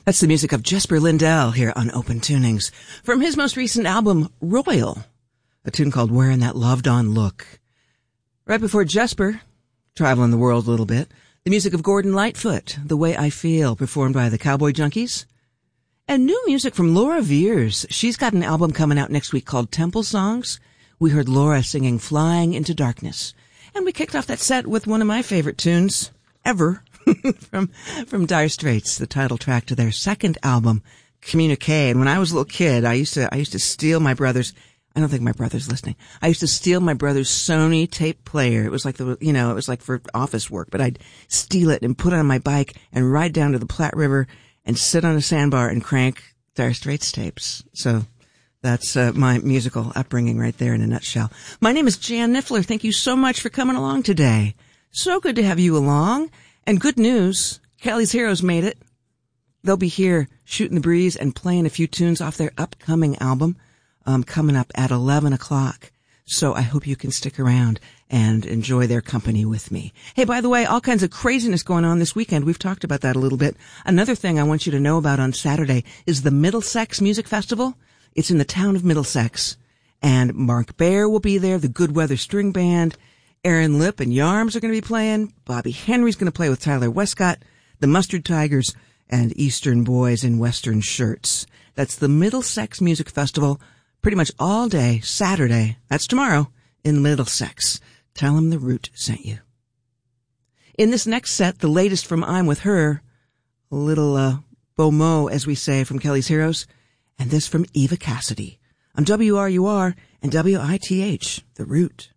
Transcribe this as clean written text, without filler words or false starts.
That's the music of Jesper Lindell here on Open Tunings from his most recent album, Royal, a tune called Wearing That Loved On Look. Right before Jesper, traveling the world a little bit, the music of Gordon Lightfoot, The Way I Feel, performed by the Cowboy Junkies. And new music from Laura Veirs. She's got an album coming out next week called Temple Songs. We heard Laura singing Flying into Darkness. And we kicked off that set with one of my favorite tunes ever from Dire Straits, the title track to their second album, Communique. And when I was a little kid, I used to steal my brother's, I don't think my brother's listening. I used to steal my brother's Sony tape player. It was like it was like for office work, but I'd steal it and put it on my bike and ride down to the Platte River and sit on a sandbar and crank Dire Straits tapes. So that's my musical upbringing right there in a nutshell. My name is Jan Niffler. Thank you so much for coming along today. So good to have you along. And good news, Kelly's Heroes made it. They'll be here shooting the breeze and playing a few tunes off their upcoming album coming up at 11 o'clock. So I hope you can stick around and enjoy their company with me. Hey, by the way, all kinds of craziness going on this weekend. We've talked about that a little bit. Another thing I want you to know about on Saturday is the Middlesex Music Festival. It's in the town of Middlesex. And Mark Baer will be there, the Good Weather String Band. Aaron Lipp and Yarms are going to be playing. Bobby Henry's going to play with Tyler Westcott, the Mustard Tigers, and Eastern Boys in Western Shirts. That's the Middlesex Music Festival, pretty much all day, Saturday. That's tomorrow in Middlesex. Tell them the Root sent you. In this next set, the latest from I'm With Her, a little Beaumont, as we say, from Kelly's Heroes, and this from Eva Cassidy on WRUR and WITH, The Root.